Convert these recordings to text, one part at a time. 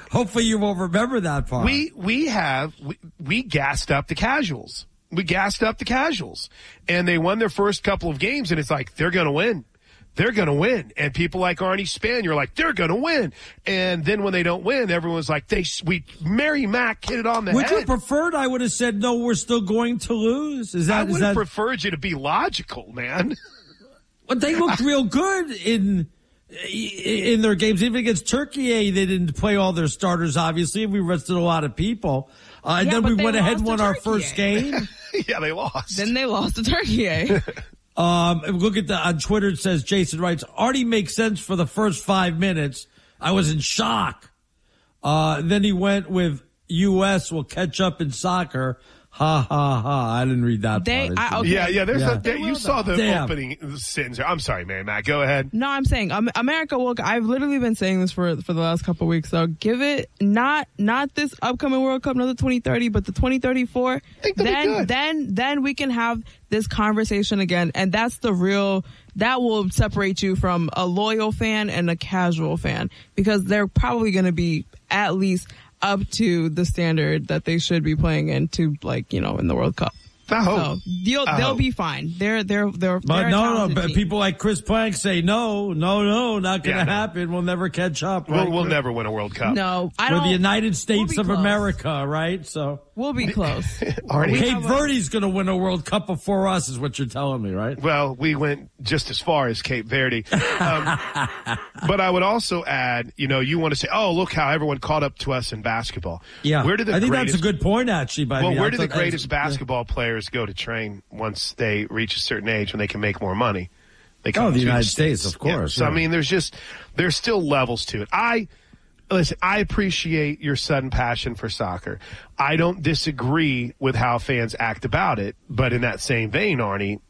Hopefully you won't remember that part. We gassed up the casuals. And they won their first couple of games, and it's like, they're going to win. They're going to win. And people like Arnie Spanier are like, they're going to win. And then when they don't win, everyone's like, Mary Mack hit it on the head. Would you preferred I would have said, no, we're still going to lose? I would have preferred you to be logical, man. But they looked real good in their games. Even against Turkey, they didn't play all their starters, obviously. We rested a lot of people. And then we went ahead and won our first game. Yeah, they lost. Then they lost to Turkey. Look at on Twitter, it says, Jason writes, Artie makes sense for the first 5 minutes. I was in shock. Then he went with U.S. will catch up in soccer. Ha, ha, ha. I didn't read that part. Yeah, you saw the opening sentence. I'm sorry, Mary Matt. Go ahead. No, I'm saying America will. I've literally been saying this for the last couple of weeks. So give it not this upcoming World Cup, not the 2030, but the 2034. Then we can have this conversation again, and that's the real. That will separate you from a loyal fan and a casual fan, because they're probably going to be at least up to the standard that they should be playing into, in the World Cup. So they'll be fine. They're but people like Chris Plank say no, not going to happen. We'll never catch up. Right? We'll never win a World Cup. No, I don't. We're the United States of America, right? So we'll be close. Cape Verde's going to win a World Cup before us, is what you're telling me, right? Well, we went just as far as Cape Verde. But I would also add, you want to say, oh, look how everyone caught up to us in basketball. Yeah, I think that's a good point, actually. Where do the greatest basketball players go to train once they reach a certain age when they can make more money? They come the United States, of course. Yeah. So, there's still levels to it. I appreciate your sudden passion for soccer. I don't disagree with how fans act about it, but in that same vein, Arnie,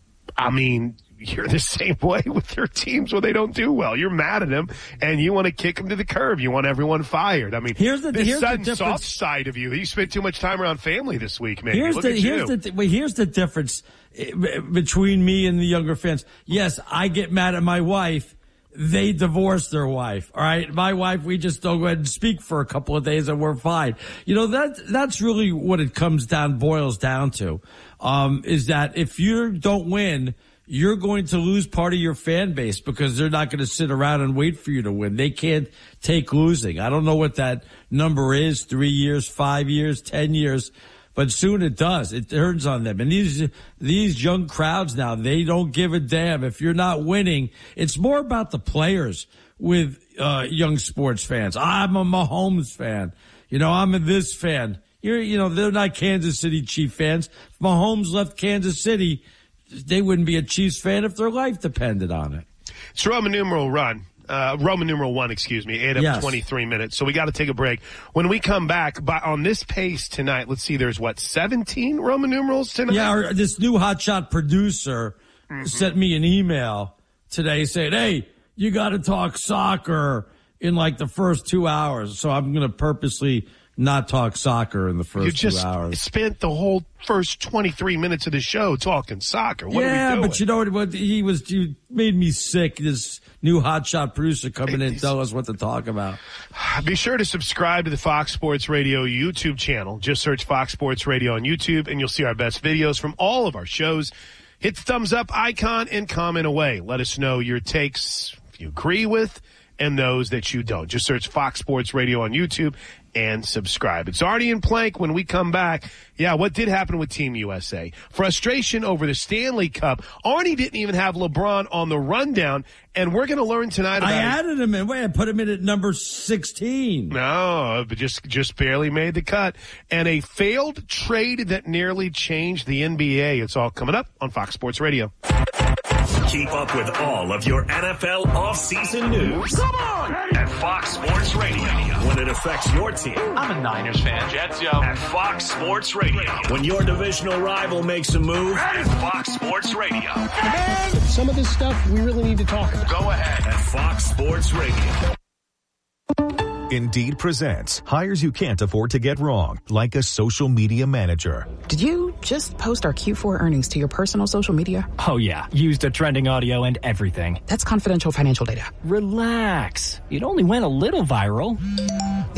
you're the same way with your teams when they don't do well. You're mad at them, and you want to kick them to the curb. You want everyone fired. Here's the soft side of you. You spent too much time around family this week, man. Here's the difference between me and the younger fans. Yes, I get mad at my wife. They divorced their wife. All right. My wife, we just don't go ahead and speak for a couple of days and we're fine. That's really what it boils down to, is that if you don't win, you're going to lose part of your fan base, because they're not going to sit around and wait for you to win. They can't take losing. I don't know what that number is, 3 years, 5 years, 10 years. But soon it does. It turns on them. And these young crowds now, they don't give a damn. If you're not winning, it's more about the players with young sports fans. I'm a Mahomes fan. I'm a this fan. They're not Kansas City Chief fans. If Mahomes left Kansas City, they wouldn't be a Chiefs fan if their life depended on it. It's Roman numeral 1, 8 of 23 minutes. So we got to take a break. When we come back, on this pace tonight, let's see, there's 17 Roman numerals tonight? Yeah, this new hotshot producer sent me an email today saying, hey, you got to talk soccer in the first 2 hours. So I'm going to purposely not talk soccer in the first 2 hours. You just spent the whole first 23 minutes of the show talking soccer. What are we doing? But you know what? He made me sick, this new hotshot producer coming in and tell us what to talk about. Be sure to subscribe to the Fox Sports Radio YouTube channel. Just search Fox Sports Radio on YouTube, and you'll see our best videos from all of our shows. Hit the thumbs up icon and comment away. Let us know your takes, if you agree with, and those that you don't. Just search Fox Sports Radio on YouTube and subscribe. It's Artie and Plank. When we come back, what did happen with Team USA? Frustration over the Stanley Cup. Arnie didn't even have LeBron on the rundown, and we're going to learn tonight about I added him in. I put him in at number 16. No, but just barely made the cut. And a failed trade that nearly changed the NBA. It's all coming up on Fox Sports Radio. Keep up with all of your NFL offseason news. Come on! At Fox Sports Radio. When it affects your team. I'm a Niners fan. Jets, yo. At Fox Sports Radio. When your divisional rival makes a move. At Fox Sports Radio. Man, some of this stuff we really need to talk about. Go ahead. At Fox Sports Radio. Indeed presents hires you can't afford to get wrong, like a social media manager. Did you just post our Q4 earnings to your personal social media? Oh, yeah. Used a trending audio and everything. That's confidential financial data. Relax. It only went a little viral.